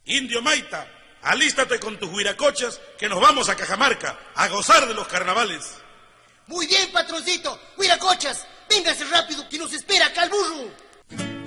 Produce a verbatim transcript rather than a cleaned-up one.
Indio Maita, alístate con tus huiracochas que nos vamos a Cajamarca a gozar de los carnavales. Muy bien, patroncito. Huiracochas, véngase rápido que nos espera.